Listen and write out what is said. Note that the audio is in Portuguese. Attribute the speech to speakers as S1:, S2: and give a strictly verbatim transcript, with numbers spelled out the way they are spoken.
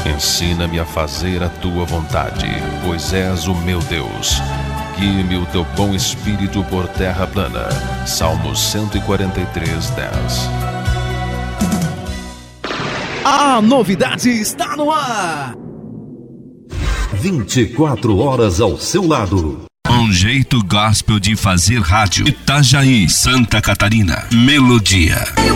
S1: Ensina-me a fazer a tua vontade, pois és o meu Deus. Guie-me o teu bom espírito por terra plana. Salmo cento e quarenta e três, dez.
S2: A novidade está no ar.
S3: vinte e quatro horas ao seu lado.
S4: Um jeito gospel de fazer rádio. Itajaí, Santa Catarina. Melodia.